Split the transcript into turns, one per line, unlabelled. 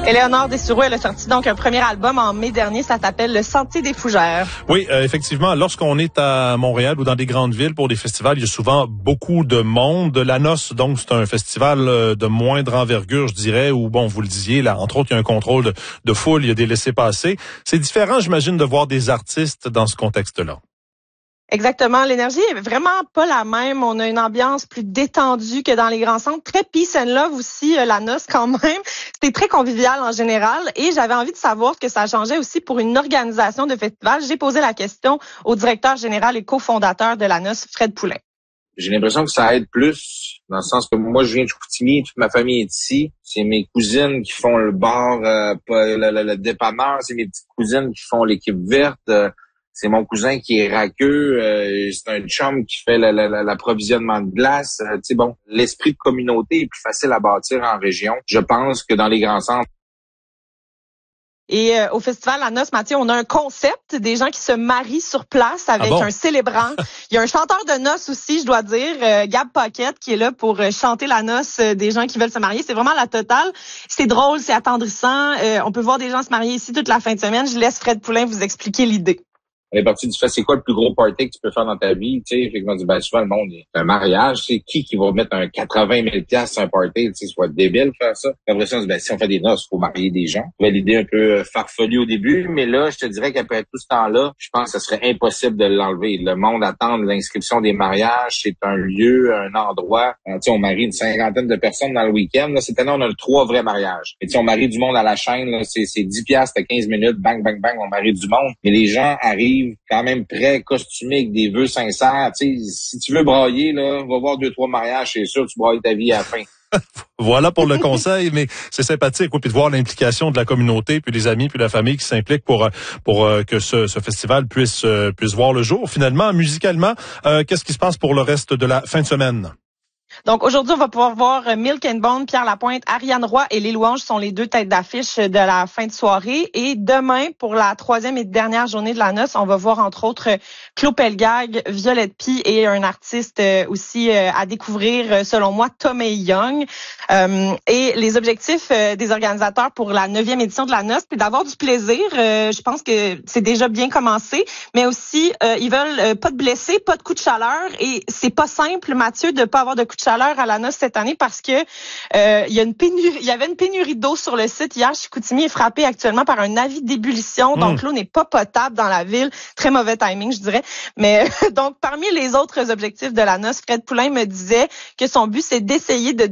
Éléonore Dessureau, elle a sorti donc un premier album en mai dernier, ça s'appelle Le Sentier des Fougères.
Oui, effectivement, lorsqu'on est à Montréal ou dans des grandes villes pour des festivals, il y a souvent beaucoup de monde. La Noce, donc, c'est un festival de moindre envergure, je dirais, où, bon, vous le disiez, là, entre autres, il y a un contrôle de foule, il y a des laissez-passer. C'est différent, j'imagine, de voir des artistes dans ce contexte-là.
Exactement. L'énergie est vraiment pas la même. On a une ambiance plus détendue que dans les grands centres. Très peace and love aussi, la Noce quand même. C'était très convivial en général. Et j'avais envie de savoir ce que ça changeait aussi pour une organisation de festival. J'ai posé la question au directeur général et cofondateur de la Noce, Fred Poulin.
J'ai l'impression que ça aide plus, dans le sens que moi, je viens de Chicoutimi, toute ma famille est ici. C'est mes cousines qui font le bar, le dépanneur. C'est mes petites cousines qui font l'équipe verte. C'est mon cousin qui est raqueux, c'est un chum qui fait l'approvisionnement de glace. Tu sais, bon, l'esprit de communauté est plus facile à bâtir en région, je pense, que dans les grands centres.
Et au festival La Noce, Mathieu, on a un concept, des gens qui se marient sur place avec un célébrant. Il y a un chanteur de noces aussi, je dois dire, Gab Paquette, qui est là pour chanter la noce des gens qui veulent se marier. C'est vraiment la totale. C'est drôle, c'est attendrissant. On peut voir des gens se marier ici toute la fin de semaine. Je laisse Fred Poulin vous expliquer l'idée.
On est parti du fait, c'est quoi le plus gros party que tu peux faire dans ta vie, tu sais, fait qu'on dit, ben, souvent, le monde, un mariage, c'est qui va mettre un 80 000 sur un party, tu sais, soit débile faire ça. Après ça, on dit, ben, si on fait des noces, faut marier des gens. L'idée un peu farfelue au début, mais là, je te dirais qu'après tout ce temps-là, je pense que ce serait impossible de l'enlever. Le monde attend l'inscription des mariages, c'est un lieu, un endroit. Tu sais, on marie une 50aine de personnes dans le week-end, là, cette année, on a 3 vrais mariages. Et tu sais, on marie du monde à la chaîne, là, c'est 10 piastres, 15 minutes, bang, bang, bang, on marie du monde. Mais les gens arrivent quand même prêt, costumé, avec des vœux sincères. Tu sais, si tu veux brailler, là, va voir 2-3 mariages, c'est sûr, tu brailles ta vie à la fin.
Voilà pour le conseil, mais c'est sympathique, puis de voir l'implication de la communauté, puis les amis, puis la famille qui s'impliquent pour que ce festival puisse voir le jour. Finalement, musicalement, qu'est-ce qui se passe pour le reste de la fin de semaine?
Donc, aujourd'hui, on va pouvoir voir Milk and Bone, Pierre Lapointe, Ariane Roy et Les Louanges sont les 2 têtes d'affiche de la fin de soirée. Et demain, pour la 3e et dernière journée de la noce, on va voir, entre autres, Claude Pelgag, Violette Pie et un artiste aussi à découvrir, selon moi, Tommy Young. Et les objectifs des organisateurs pour la 9e édition de la noce, c'est d'avoir du plaisir. Je pense que c'est déjà bien commencé, mais aussi, ils veulent pas de blessés, pas de coups de chaleur. Et c'est pas simple, Mathieu, de pas avoir de coups de chaleur à la noce cette année parce que il y avait une pénurie d'eau sur le site hier. Chicoutimi est frappé actuellement par un avis d'ébullition, donc l'eau n'est pas potable dans la ville. Très mauvais timing, je dirais. Mais donc parmi les autres objectifs de la noce, Fred Poulin me disait que son but c'est d'essayer de